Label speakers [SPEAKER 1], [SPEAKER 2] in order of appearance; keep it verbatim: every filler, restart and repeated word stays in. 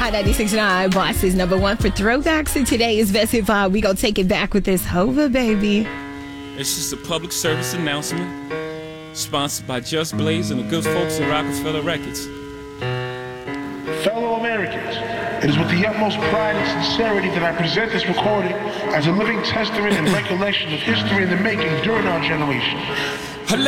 [SPEAKER 1] Hot ninety-six point nine, Boston's number one for throwbacks. And today is Best Hip Hop. We gonna take it back with this Hova, baby.
[SPEAKER 2] It's just a public service announcement sponsored by Just Blaze and the good folks at Rockefeller Records.
[SPEAKER 3] Fellow Americans, it is with the utmost pride and sincerity that I present this recording as a living testament and recollection of history in the making during our generation.